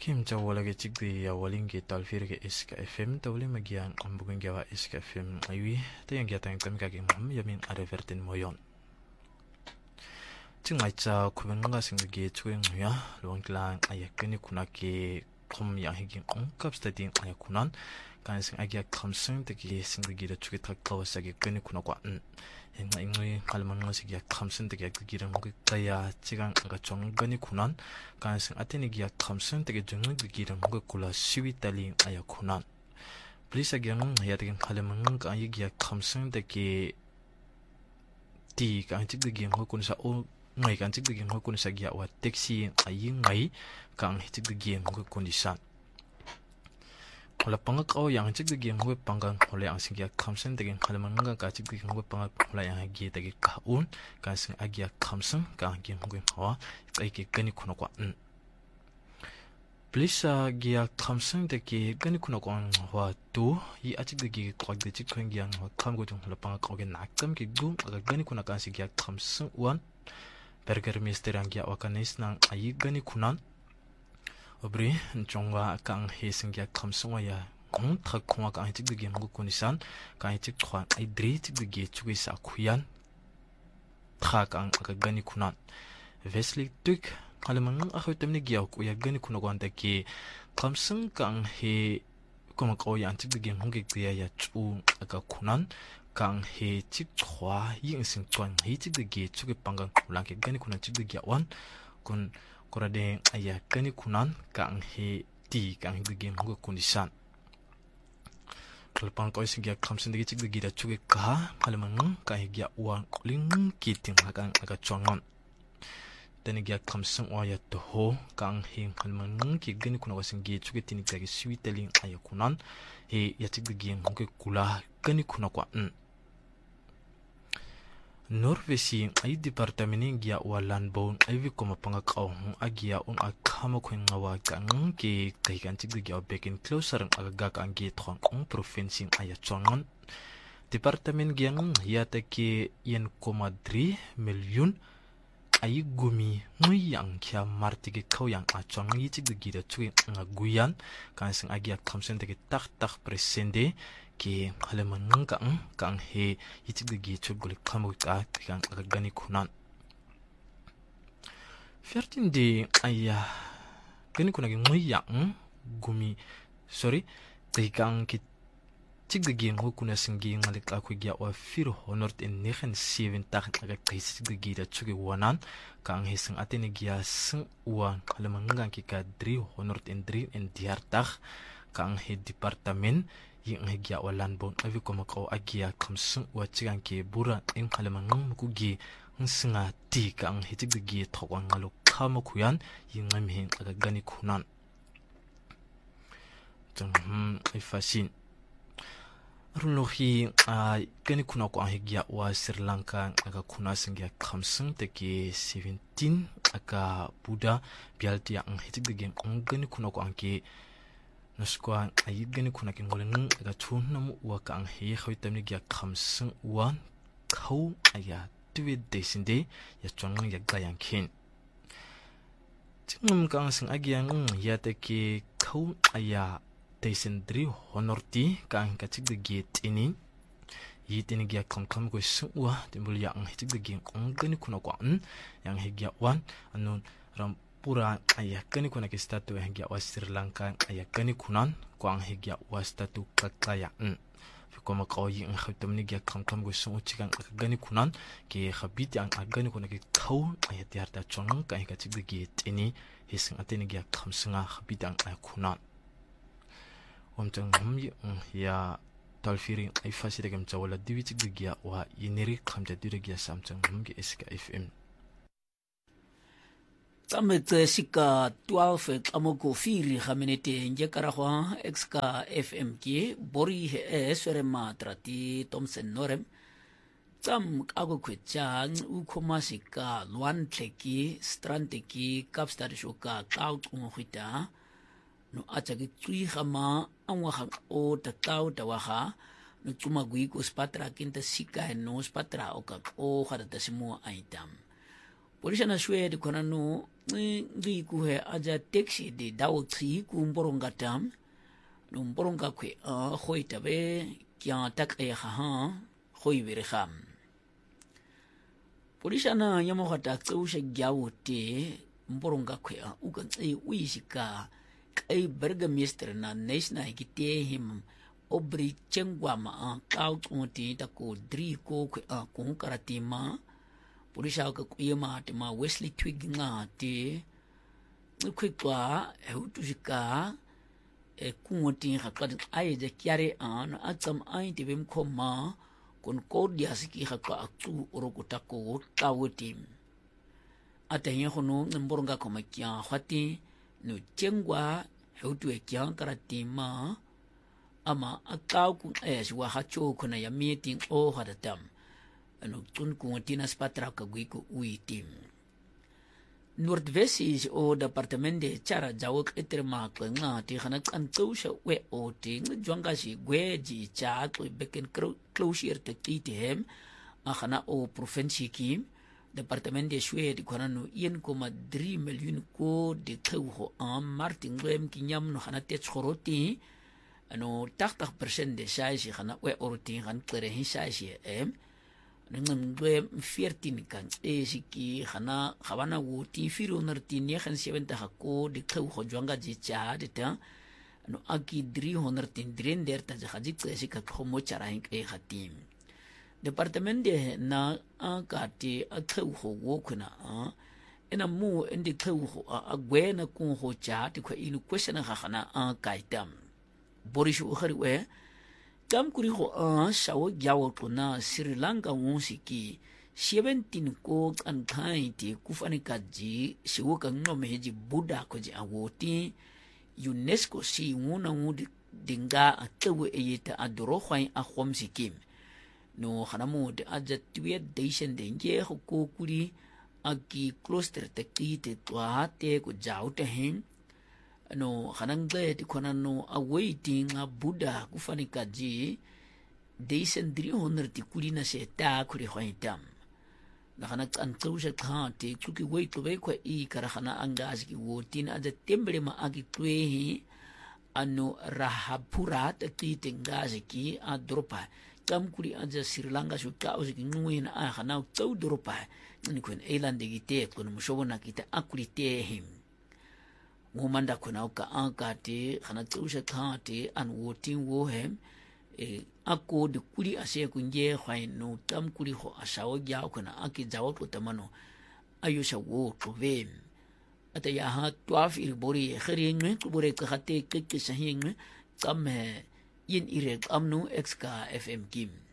Kim Jawala Chigri Yawalingi Talfirge Iska FM, Tawli Magian, Ambugingawa Iska FM, Iwi, Tayangatan Kamkagim, Yamin Arevertin Moyon. Tingaicha Kubenga Singagi Twin Ya, Longlang Ayakani Kunaki, Kom Yahigin Capstating Ayakunan, Gansing Agia Kamsung, the Gi Singagi the Twita Kawasaki Kunikunaquan. In English, Kalmanosigia Kamsun, the Giran Gaya, Chigan Agachong Ganikunan, Gansing Atenigia Kamsun, the Jungle Giran Gukula, Sivitali Ayakunan. Please again, Yatin Kalaman, Gayagia Kamsun, the Gi T. Gantic the game Hokunsa all. Ngay kan tik digin ko kun sagya wa taxi ayin ngay kan hitik digin ko kondisan wala pangakaw yang tik digin ko panggang wala ang sigya kamsen digin kalaman nga ka tik digin ko pangak wala yang gi tagi kaun kan sing agya kamsen kan gi ko hawa ay ki kani kuno kwa Plisa gya kamsen de ki kani kuno kwa wa tu yi atik digi ko de tik kan gyang wa kam go tung wala pangakaw gen nakam ki gum aga kani kuno kan sigya kamsen wan Berger Mister Angya Wakanis nang ayi gani kunan Obri Nchongwa kang hesingya kamsungwa ya Trak kongwa kang hitik digi mungu kunisan Kang hitik kwan ay dri hitik digi chugisa kuyan Trak kang aga gani kunan Vesli tuk Kalamangang ako itamni giyaw kuya gani kunagwan daki Kamsung kang he Kumakaw ya hitik digi mungu kaya ya chu aga kunan Kang he chik chwa ying sing tuan he chik de ge chuk pangang ulang ke gani kunan chik de ge wan kun korade aya gani kunan kang he ti kang de ge mgo kunisan kalpang ko sing ge kamsen de chik de ge da chuk ka kalmang ka he ge wan ling ki ting kang aga chongon tani ge kamsen wa ya to ho kang he kalmang ki gani kunan wasing ge chuk tin ge switeling aya kunan he ya chik de ge mgo kula gani kunan kwa Norvesi ay departamento gya walan bon ay vi koma pangakaw agia akama ko ngawa kang ke kaikan tig gya bekin closer ang agaga kang ge thong province ay chongon departamento gya yata ke 1.3 milyon ay gumi nguyang kya martige kaw yang achong yitig gida chui ngaguyan kan sing agia kamsen de tak presende ke halaman kang he yitig gi chugul kamu ka kang agani kunan fertin de aya gani kunagi nguyang gumi sorry de kang ki tiggi ngo kuna singi ngalik aku gya wa fir honor in 97 aga kaisi tiggi da chugi wanan kang hising atene gya sing wan halaman ki ka 3 honor in 3 in diartag kang he departament yung higya walan bon avi ko makaw agya kamsung wa chigang ke bura in halaman mukugi nsinga ti kang hitig gi thawang ngalo khama kuyan yung amhin aga gani kunan ifasin Rulohi gani kuna ko higya wa Sri Lanka aga kuna singya kamsung te ke 17 aga Buddha bialti ang hitig gi gani kuna ko anke Naskwa ay gani kuna kingoleng aga chunam wa kang he khwitamni gya khamsung wan khaw aya tuwe desinde ya chongang ya gayang khin tingum kang sing agyang ya te ke khaw aya desindri honorti kang ka chig de gate ini yitini gya kam ko sungwa timbul ya ang hitig de ging gani kuna ko yang he gya wan anon ram pura aya kani kuna ki statu hingga wa Sri Lanka aya kani kunan kwang hingga wa statu kakaya fi koma kawi ang khawtamni gya kam go sungu chigang gani kunan ki khabiti ang gani kuna ki khaw aya tiarta chong ka hinga chigdi gi tini hising atini gya khamsinga khabiti ang kunan omtang ya talfiri ay fasida gam chawala diwi chigdi gya wa ineri khamja dire gya samchang gi SK FM Tsametse sika 12 amoko firi khaminete nje karahwa exka FM ki bori he sore matrati Thomson Norem tsam kago kwetja ukhoma sika lwan tleki stranteki kapstar shoka cloud ngkhita no achagi tsui khama amwa khang o ta cloud wa no tsuma gui ko spatra kinta sika no spatra o ka o khada simu aitam polishana shwe de kona no ngi ku he aja taxi de dawo tri ku mboronga tam no mboronga kwe khoita be kya tak e ha khoi bere kham polishana yamo khata tsusha gyawo te mboronga kwe uka tsi uishika kai burgermeester na national gite him obri chengwa ma kau konti ta ko 3 ko ko karatima pulisha ka kuyema te ma Wesley Twig nga te kwikwa hutujika kunti hakad ai je kyare an atsam ai te bem khoma kon kodia siki hakwa aktu orokota ko tawtim atenya khono mboronga koma kya khati no chengwa hutu kya karatima ama akau ku wa hacho khona ya meeting o hadatam ano tun ku tina spatra ka guiko uitim Noordwest is o departement de chara jawok eterma nga ti khana kan tsousha we o ting jwanga si gweji cha to beken closure te titem a khana o provincie kim departement de shwe di khana no 1,3 miljoen ko de khou am martin rem kinyam no khana te tsoroti ano 80% de saisi khana we orti khan klere hi saisi nangam 14 kan siki khana khawana wuti firu narti ne khan 70 ko de khou jwanga ji cha de ta ano aki 300 der ta jaji klesi ka khomo chara hin ke khatim departement de na akati akhou wo khuna ena mu ende khou agwe na ku ho cha ti kho inu question khana kaitam borishu khariwe kam kuri ho shawo gyawo tuna Sri Lanka wonsiki 17 ko an kaiti kufani kaji shiwo kan no meji buddha ko ji awoti UNESCO si wona wudi dinga atwe eyita adoro khwai a khomsikim no khanamu de ajatwe deishen denge ko kuri aki cluster te kite twa te ko jaute hin no khanangbe ti khona no awaiting a buddha kufanika ji deisen 300 ti kulina se ta kuri khaitam na khana kan tsousha kha te kuki wait to be ko I kara khana angas ki wotin aja tembre ma agi twehi ano rahapura te tingas ki a dropa kam kuri aja Sri Lanka su ka os ki nuina a khana tso dropa ni kun eland gi te kun mushobona kita akuri te him ngomanda kuna uka ankate khana tsusha khate an wotin wo hem ako de kuri ase kunje khwai no tam kuri ho asawo gya kuna aki jawo to tamano ayusha wo to vem ata ya ha twaf ir bori khari ngwe ku bore ka khate ke sahi ngwe kam yin ire amnu xka fm kim